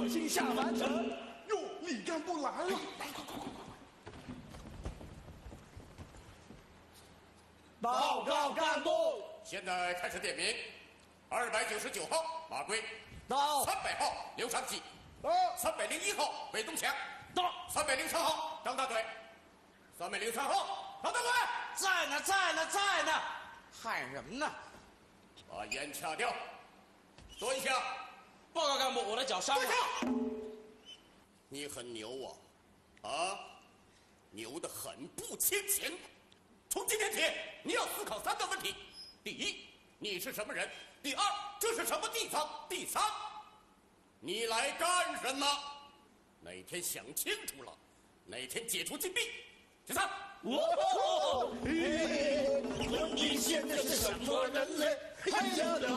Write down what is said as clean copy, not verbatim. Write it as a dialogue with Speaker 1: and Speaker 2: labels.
Speaker 1: 热心下凡尘。哟，李干部来了！来，快！报告干部，
Speaker 2: 现在开始点名。299号马贵
Speaker 1: 到。
Speaker 2: 300号刘长喜
Speaker 1: 到。
Speaker 2: 301号韦东强
Speaker 1: 到。
Speaker 2: 303号张大嘴303号张大嘴
Speaker 3: 在呢，害人呢！
Speaker 2: 把烟掐掉，蹲下。
Speaker 3: 报告干部，我的脚伤了。
Speaker 2: 你很牛啊，牛得很不缺钱。从今天起，你要思考3个问题：第一，你是什么人；第二，这是什么地方；第三，你来干什么？哪天想清楚了，哪天解除禁闭。第三，
Speaker 1: 你现在是什么人类？